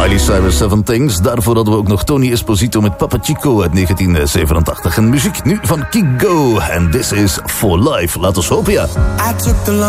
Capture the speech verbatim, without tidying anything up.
Miley Cyrus, Seven Things. Daarvoor hadden we ook nog Tony Esposito met Papa Chico uit negentien zevenentachtig. En muziek nu van Kigo. En This Is For Life. Laat ons hopen, ja.